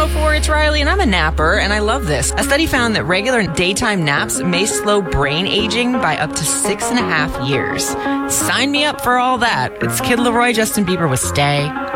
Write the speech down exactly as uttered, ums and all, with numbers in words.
oh four, it's Riley, and I'm a napper, and I love this. A study found that regular daytime naps may slow brain aging by up to six and a half years. Sign me up for all that. It's Kid Laroi, Justin Bieber with Stay.